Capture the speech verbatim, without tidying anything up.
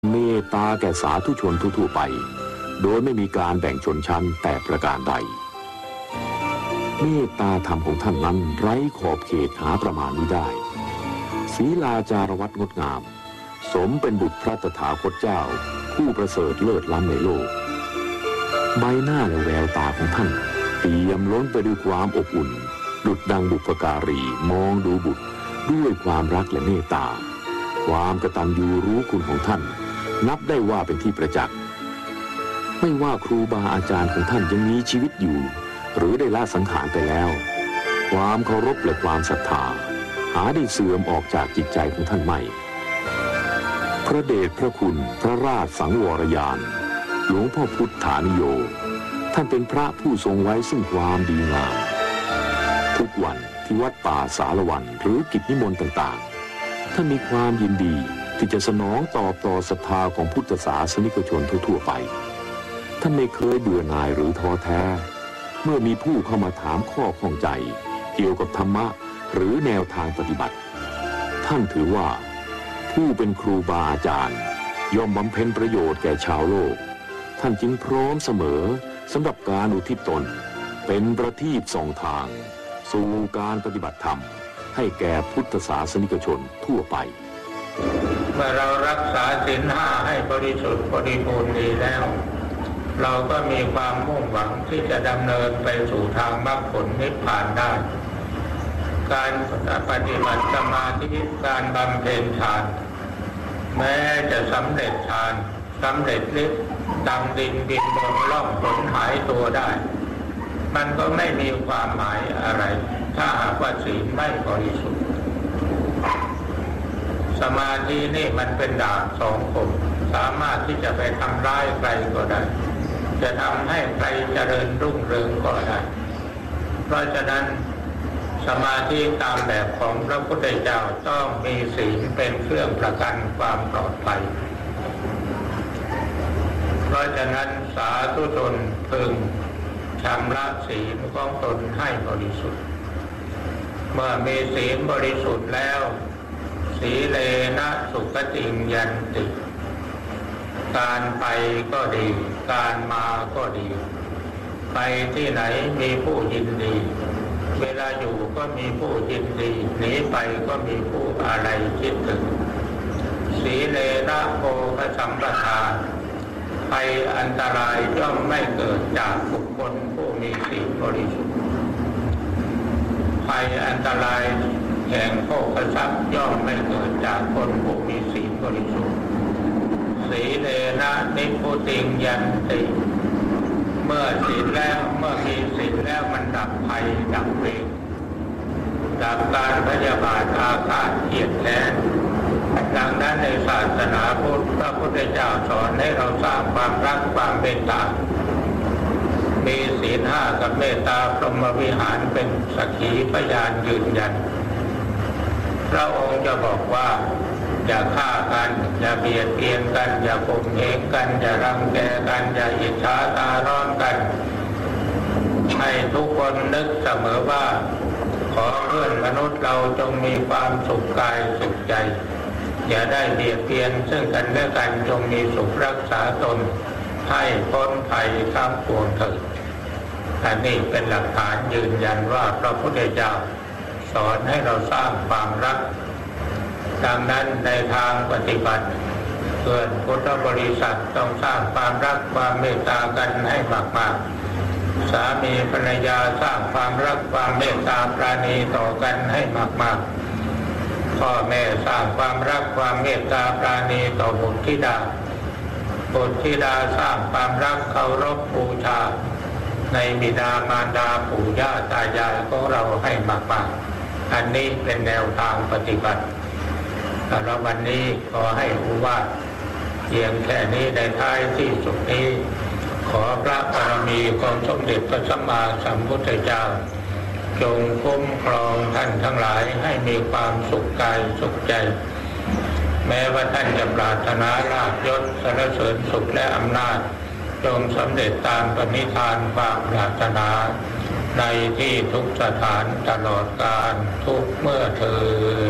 เมตตาแก่สาธุชนทั่วๆไปโดยไม่มีการแบ่งชนชั้นแต่ประการใดเมตตาธรรมของท่านนั้นไร้ขอบเขตหาประมาณมิได้ศีลาจารวัตรงดงามสมเป็นบุตรพระตถาคตเจ้าผู้ประเสริฐเลิศล้ำในโลกใบหน้าและแววตาของท่านเปี่ยมล้นไปด้วยความอบอุ่นดุจดังบุพการีมองดูบุตรด้วยความรักและเมตตาความกตัญญูรู้คุณของท่านนับได้ว่าเป็นที่ประจักษ์ไม่ว่าครูบาอาจารย์ของท่านยังมีชีวิตอยู่หรือได้ละสังขารไปแล้วความเคารพและความศรัทธาหาได้เสื่อมออกจากจิตใจของท่านไม่พระเดชพระคุณพระราชสังวรยานหลวงพ่อพุทธานิโยท่านเป็นพระผู้ทรงไว้ซึ่งความดีงามทุกวันที่วัดป่าสารวันหรือกิจนิมนต์ต่างๆท่านมีความยินดีที่จะสนองตอบต่อศรัทธาของพุทธศาสนิกชนทั่วๆไปท่านไม่เคยเบื่อหน่ายหรือท้อแท้เมื่อมีผู้เข้ามาถามข้อข้องใจเกี่ยวกับธรรมะหรือแนวทางปฏิบัติท่านถือว่าผู้เป็นครูบาอาจารย์ย่อมบำเพ็ญประโยชน์แก่ชาวโลกท่านจึงพร้อมเสมอสำหรับการอุทิศตนเป็นประทีปส่องทางสู่การปฏิบัติธรรมให้แก่พุทธศาสนิกชนทั่วไปเมื่อเรารักษาศีลห้าให้บริสุทธิ์บริบูรณ์ดีแล้วเราก็มีความมุ่งหวังที่จะดำเนินไปสู่ทางมรรคผลนิพพานได้การปฏิบัติสมาธิการบำเพ็ญฌานแม้จะสำเร็จฌานสำเร็จฤทธิ์ดังดินบินบนล่องหนหายตัวได้มันก็ไม่มีความหมายอะไรถ้าหากว่าศีลไม่บริสุทธิ์สมาธินี่มันเป็นดาบสองคมสามารถที่จะไปทำร้ายใครก็ได้จะทำให้ใครเจริญรุ่งเรืองก็ได้เพราะฉะนั้นสมาธิตามแบบของพระพุทธเจ้าต้องมีศีลเป็นเครื่องประกันความปลอดภัยเพราะฉะนั้นสาธุชนพึงชำระศีลของตนให้บริสุทธิ์เมื่อมีศีลบริสุทธิ์แล้วสีเลนะสุขติยันติการไปก็ดีการมาก็ดีไปที่ไหนมีผู้ยินดีเวลาอยู่ก็มีผู้ยินดีหนีไปก็มีผู้อะไรคิดถึงสีเลนะโภคสัมปทาภัยอันตรายย่อมไม่เกิดจากบุคคลผู้มีศีลบริสุทธิ์ภัยอันตรายแห่งโภคทรัพย์ย่อมไม่เกิดจากคนผู้มีศีลบริสุทธิ์สีเลนะนิพพุติยันติเมื่อศีลแล้วเมื่อมีศีลแล้วมันดับภัยดับเวรดับการพยาบาทอาฆาตเกลียดแค้นดังนั้นในศาสนาพุทธพระพุทธเจ้าสอนให้เราสร้างความรักความเมตตามีศีลห้ากับเมตตาพรหมวิหารเป็นสักขีพยานยืนยันพระองค์จะบอกว่าอย่าฆ่ากันอย่าเบียดเบียนกันอย่าข่มเหงกันอย่ารังแกกันอย่าอิจฉาตาร้อนกันให้ทุกคนนึกเสมอว่าขอเพื่อนมนุษย์เราจงมีความสุขกายสุขใจอย่าได้เบียดเบียนซึ่งกันและกันจงมีสุขรักษาตนให้พ้นภัยทั้งปวงเถิดอันนี้เป็นหลักฐานยืนยันว่าพระพุทธเจ้าสอนให้เราสร้างความรักดังนั้นในทางปฏิบัติเพื่อนพุทธบริษัทต้องสร้างความรักความเมตตากันให้มากๆสามีภรรยาสร้างความรักความเมตตาปราณีต่อกันให้มากๆพ่อแม่สร้างความรักความเมตตาปราณีต่อบุตรธิดาบุตรธิดาสร้างความรักเคารพบูชาในบิดามารดาปู่ย่าตายายของเราให้มากๆอันนี้เป็นแนวทางปฏิบัติสำหรับวันนี้ขอให้อุวาทเพียงแค่นี้ในท้ายที่สุดนี้ขอพระบารมีของสมเด็จพระสัมมาสัมพุทธเจ้าจงคุ้มครองท่านทั้งหลายให้มีความสุขกายสุขใจแม้ว่าท่านจะปรารถนาลาภยศสรรเสริญสุขและอำนาจจงสำเร็จตามปณิธานความปรารถนาในที่ทุกสถานตลอดกาลทุกเมื่อเทอญ